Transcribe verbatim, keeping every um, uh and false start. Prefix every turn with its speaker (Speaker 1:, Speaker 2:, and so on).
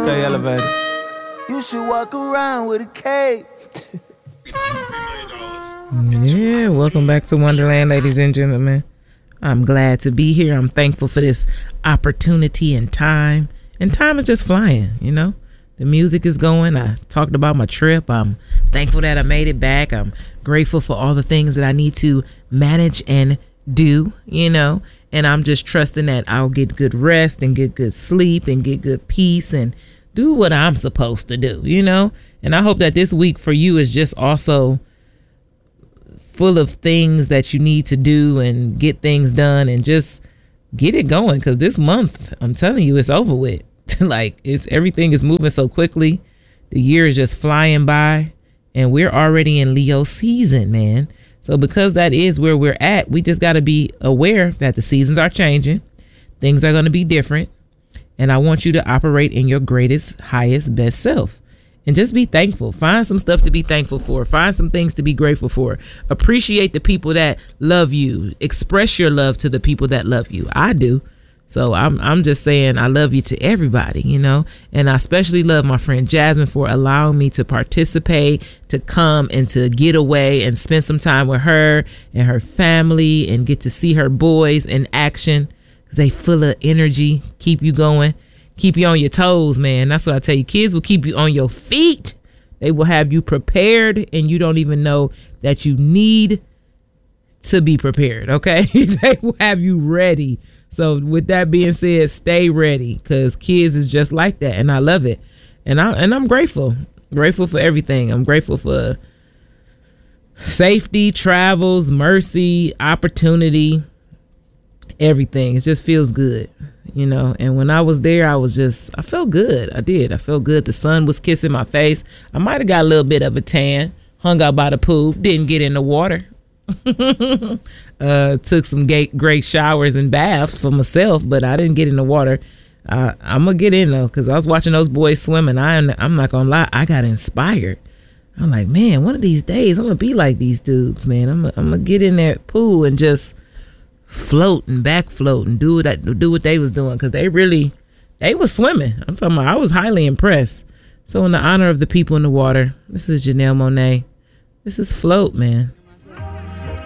Speaker 1: Stay elevated. You should walk around with a cape.
Speaker 2: Yeah, welcome back to Wonderland, ladies and gentlemen. I'm glad to be here. I'm thankful for this opportunity and time. And time is just flying, you know. The music is going. I talked about my trip. I'm thankful that I made it back. I'm grateful for all the things that I need to manage and do, you know. And I'm just trusting that I'll get good rest and get good sleep and get good peace and do what I'm supposed to do, you know. And I hope that this week for you is just also full of things that you need to do and get things done and just get it going. Because this month, I'm telling you, it's over with. Like, it's everything is moving so quickly. The year is just flying by and we're already in Leo season, man. So because that is where we're at, we just got to be aware that the seasons are changing. Things are going to be different. And I want you to operate in your greatest, highest, best self. And just be thankful. Find some stuff to be thankful for. Find some things to be grateful for. Appreciate the people that love you. Express your love to the people that love you. I do. So I'm I'm just saying I love you to everybody, you know, and I especially love my friend Jasmine for allowing me to participate, to come and to get away and spend some time with her and her family and get to see her boys in action. They full of energy, keep you going, keep you on your toes, man. That's what I tell you. Kids will keep you on your feet. They will have you prepared and you don't even know that you need to be prepared. OK, they will have you ready. So with that being said, stay ready because kids is just like that. And I love it. And, I, and I'm grateful, grateful for everything. I'm grateful for safety, travels, mercy, opportunity, everything. It just feels good, you know. And when I was there, I was just, I felt good. I did. I felt good. The sun was kissing my face. I might have got a little bit of a tan, hung out by the pool, didn't get in the water. uh, took some great, great showers and baths for myself, but I didn't get in the water. Uh, I'm gonna get in though, because I was watching those boys swimming. I, I'm not gonna lie, I got inspired. I'm like, man, one of these days I'm gonna be like these dudes, man. I'm, I'm gonna get in that pool and just float and back float and do what I, do what they was doing, because they really, they was swimming. I'm talking about, I was highly impressed. So in the honor of the people in the water, this is Janelle Monáe. This is Float, man.